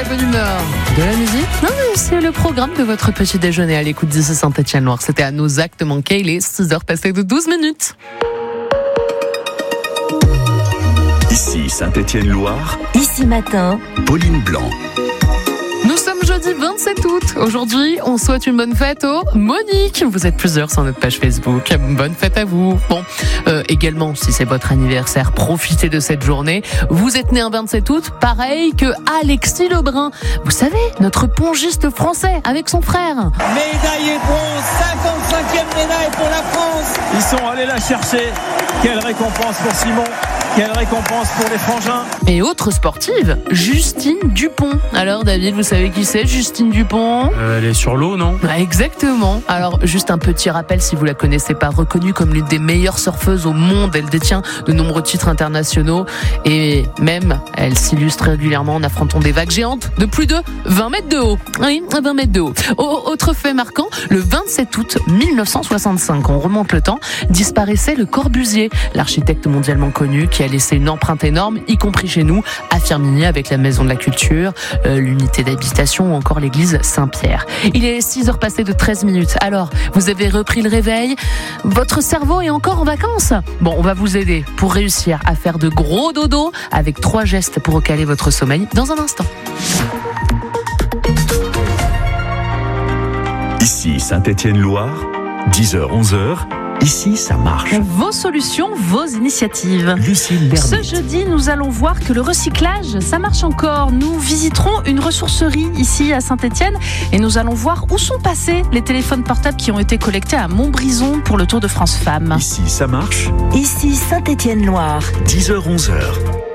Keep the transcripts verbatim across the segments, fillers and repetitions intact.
bonne humeur, de la musique. Non mais c'est le programme de votre petit déjeuner à l'écoute d'ici Saint-Étienne-Loire. C'était à nos actes manqués, il est six heures passées de douze minutes. Ici Saint-Étienne-Loire. Ici matin, Pauline Blanc. Nous sommes jeudi vingt-sept août. Aujourd'hui, on souhaite une bonne fête aux Monique. Vous êtes plusieurs sur notre page Facebook. Bonne fête à vous. Bon, euh, également, si c'est votre anniversaire, profitez de cette journée. Vous êtes né un vingt-sept août, pareil que Alexis Lebrun. Vous savez, notre pongiste français avec son frère. Médaille et bronze, cinquante-cinquième médaille pour la France. Ils sont allés la chercher. Quelle récompense pour Simon. Quelle récompense pour les frangins. Et autre sportive, Justine Dupont. Alors David, vous savez qui c'est, Justine Dupont? euh, Elle est sur l'eau, non? Ah, exactement. Alors juste un petit rappel si vous la connaissez pas, reconnue comme l'une des meilleures surfeuses au monde. Elle détient de nombreux titres internationaux et même elle s'illustre régulièrement en affrontant des vagues géantes de plus de vingt mètres de haut. Oui, vingt mètres de haut. Autre fait marquant, le vingt-sept août mille neuf cent soixante-cinq, on remonte le temps, disparaissait Le Corbusier, l'architecte mondialement connu qui a laissé une empreinte énorme, y compris chez nous, à Firminy avec la Maison de la Culture, euh, l'unité d'habitation ou encore l'église Saint-Pierre. Il est six heures passées de treize minutes. Alors, vous avez repris le réveil? Votre cerveau est encore en vacances? Bon, on va vous aider pour réussir à faire de gros dodo avec trois gestes pour recaler votre sommeil dans un instant. Ici Saint-Étienne-Loire, dix heures onze heures. Ici, ça marche. Vos solutions, vos initiatives. Lucille Bernier. Ce jeudi, nous allons voir que le recyclage, ça marche encore. Nous visiterons une ressourcerie ici à Saint-Étienne et nous allons voir où sont passés les téléphones portables qui ont été collectés à Montbrison pour le Tour de France Femmes. Ici, ça marche. ici Saint-Étienne-Loire. dix heures onze heures.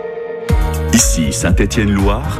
Ici Saint-Étienne-Loire.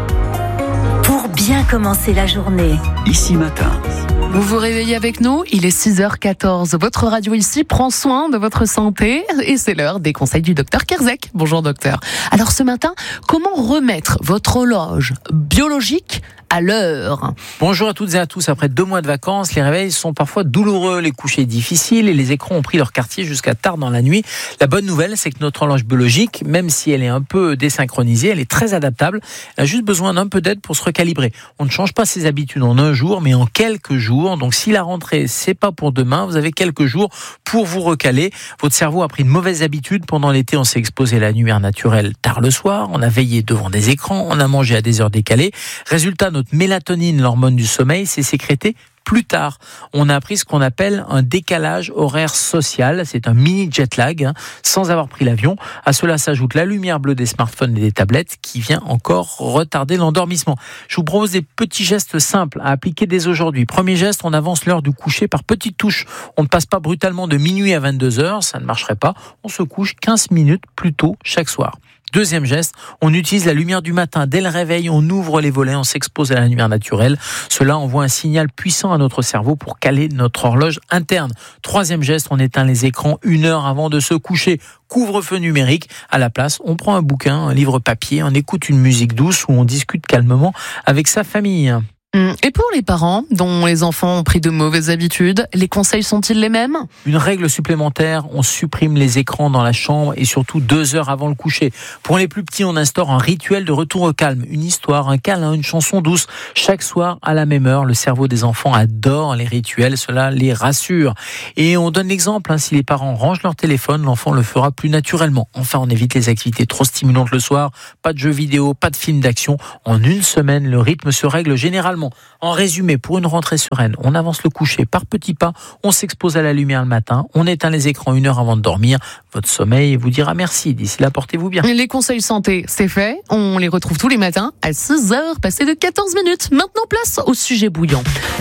Pour bien commencer la journée. Ici matin. Vous vous réveillez avec nous, il est six heures quatorze. Votre radio ici prend soin de votre santé et c'est l'heure des conseils du docteur Kerzek. Bonjour docteur. Alors ce matin, comment remettre votre horloge biologique à l'heure? Bonjour à toutes et à tous. Après deux mois de vacances, les réveils sont parfois douloureux, les couchers difficiles et les écrans ont pris leur quartier jusqu'à tard dans la nuit. La bonne nouvelle, c'est que notre horloge biologique, même si elle est un peu désynchronisée, elle est très adaptable. Elle a juste besoin d'un peu d'aide pour se recalibrer. On ne change pas ses habitudes en un jour, mais en quelques jours. Donc si la rentrée, c'est pas pour demain, vous avez quelques jours pour vous recaler. Votre cerveau a pris de mauvaises habitudes. Pendant l'été, on s'est exposé à la lumière naturelle tard le soir. On a veillé devant des écrans. On a mangé à des heures décalées. Résultat, notre mélatonine, l'hormone du sommeil, s'est sécrétée plus tard. On a appris ce qu'on appelle un décalage horaire social. C'est un mini jet lag, hein, sans avoir pris l'avion. À cela s'ajoute la lumière bleue des smartphones et des tablettes qui vient encore retarder l'endormissement. Je vous propose des petits gestes simples à appliquer dès aujourd'hui. Premier geste, on avance l'heure du coucher par petites touches. On ne passe pas brutalement de minuit à vingt-deux heures, ça ne marcherait pas. On se couche quinze minutes plus tôt chaque soir. Deuxième geste, on utilise la lumière du matin. Dès le réveil, on ouvre les volets, on s'expose à la lumière naturelle. Cela envoie un signal puissant à notre cerveau pour caler notre horloge interne. Troisième geste, on éteint les écrans une heure avant de se coucher. Couvre-feu numérique. À la place, on prend un bouquin, un livre papier, on écoute une musique douce ou on discute calmement avec sa famille. Et pour les parents dont les enfants ont pris de mauvaises habitudes, les conseils sont-ils les mêmes? Une règle supplémentaire, on supprime les écrans dans la chambre et surtout deux heures avant le coucher. Pour les plus petits, on instaure un rituel de retour au calme, une histoire, un câlin, une chanson douce. Chaque soir, à la même heure, le cerveau des enfants adore les rituels, cela les rassure. Et on donne l'exemple, hein, si les parents rangent leur téléphone, l'enfant le fera plus naturellement. Enfin, on évite les activités trop stimulantes le soir, pas de jeux vidéo, pas de films d'action. En une semaine, le rythme se règle généralement. En résumé, pour une rentrée sereine, on avance le coucher par petits pas, on s'expose à la lumière le matin, on éteint les écrans une heure avant de dormir. Votre sommeil vous dira merci. D'ici là, portez-vous bien. Les conseils santé, c'est fait. On les retrouve tous les matins à six heures, passées de quatorze minutes. Maintenant, place au sujet bouillant.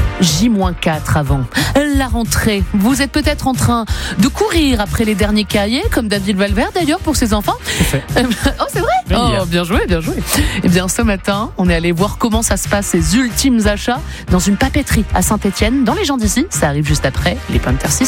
J quatre avant. La rentrée. Vous êtes peut-être en train de courir après les derniers cahiers, comme David Valverde d'ailleurs pour ses enfants. C'est fait. Oh, c'est vrai? Oh, bien joué, bien joué. Eh bien, ce matin, on est allé voir comment ça se passe, ces ultimes achats, dans une papeterie à Saint-Étienne, dans les gens d'ici. Ça arrive juste après les Panthers.